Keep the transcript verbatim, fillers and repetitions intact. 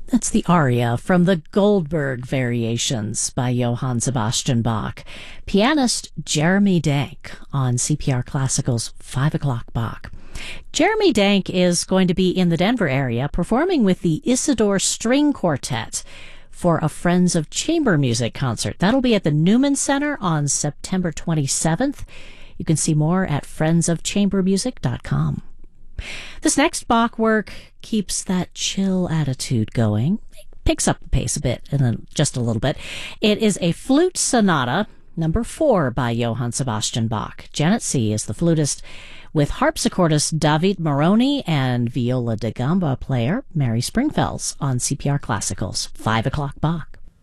That's the aria from the Goldberg Variations by Johann Sebastian Bach. Pianist Jeremy Dank on C P R Classical's five o'clock Bach. Jeremy Dank is going to be in the Denver area performing with the Isidore String Quartet for a Friends of Chamber Music concert. That'll be at the Newman Center on September twenty-seventh. You can see more at friends of chamber music dot com. This next Bach work keeps that chill attitude going. It picks up the pace a bit, and then just a little bit. It is a flute sonata, number four by Johann Sebastian Bach. Janet C. is the flutist, with harpsichordist David Moroni and viola da gamba player Mary Springfells on C P R Classical's five o'clock Bach.